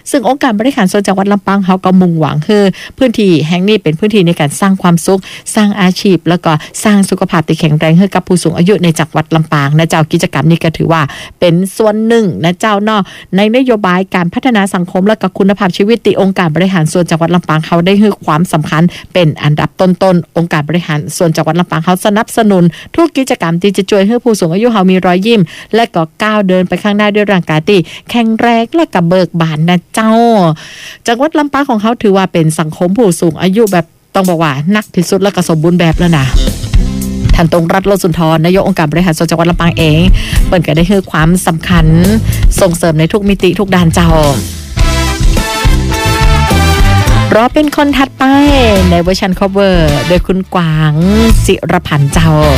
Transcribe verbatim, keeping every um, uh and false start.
ซึ่งองค์การบริหารส่วนจังหวัดลำปางเขาก็มุ่งหวังคือพื้นที่แห่งนี้เป็นพื้นที่ในการสร้างความสุขสร้างอาชีพแล้วก็สร้างสุขภาพที่แข็งแรงให้กับผู้สูงอายุในจังหวัดลำปางนะเจ้ากิจกรรมนี้ก็ถือว่าเป็นส่วนหนึ่งนะเจ้าเนาะในนโยบายการพัฒนาสังคมและก็คุณภาพชีวิตที่องค์การบริหารส่วนจังหวัดลำปางเขาได้ให้ความสำคัญเป็นอันดับต้นๆองค์การบริหารส่วนจังหวัดลำปางเขาสนับสนุนทุกกิจกรรมที่จะช่วยให้ผู้สูงอายุเขามีรอยยิ้มและก็ก้าวเดินไปข้างหน้าด้วยร่างกายที่แข็งแรงและก็เบิกบานนะเจ้าจังหวัดลำปางของเขาถือว่าเป็นสังคมผู้สูงอายุแบบต้องบอกว่านักที่สุดและก็สมบูรณ์แบบแล้วนะท่านตรงรัฐโลสุนทรนายกองค์การบริหารส่วนจังหวัดลำปางเองเปิดก็ได้ให้ความสำคัญส่งเสริมในทุกมิติทุกด้านเจ้ารอเป็นคนถัดไปในเวอร์ชัน cover โดยคุณกวางศิรพันธ์เจ้า